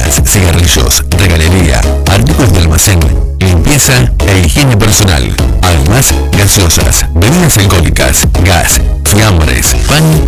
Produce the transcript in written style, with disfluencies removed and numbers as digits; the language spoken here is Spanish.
celulares, cigarrillos, regalería, artículos de almacén, limpieza e higiene personal. Además, gaseosas, bebidas alcohólicas, gas, fiambres, pan